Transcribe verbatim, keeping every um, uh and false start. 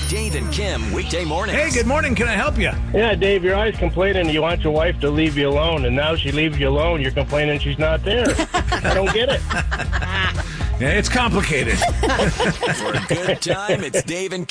Dave and Kim, weekday mornings. Hey, good morning. Can I help you? Yeah, Dave, you're always complaining you want your wife to leave you alone, and now she leaves you alone. You're complaining she's not there. I don't get it. Yeah, it's complicated. For a good time, it's Dave and